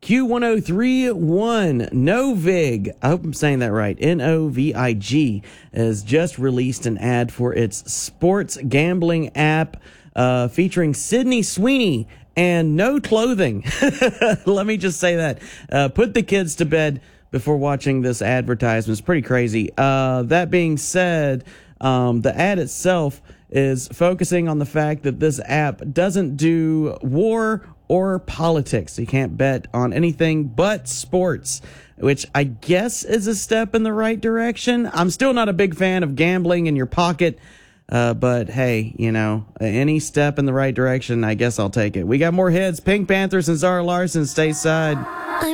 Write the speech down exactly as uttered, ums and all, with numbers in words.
Q one oh three point one, Novig, I hope I'm saying that right, N O V I G, has just released an ad for its sports gambling app uh, featuring Sydney Sweeney and no clothing. Let me just say that. Uh, put the kids to bed before watching this advertisement. It's pretty crazy. Uh, that being said, um, the ad itself is focusing on the fact that this app doesn't do war or politics. You can't bet on anything but sports, which I guess is a step in the right direction. I'm still not a big fan of gambling in your pocket, uh, but hey, you know, any step in the right direction, I guess I'll take it. We got more hits. Pink Panthers and Zara Larsson, stay side.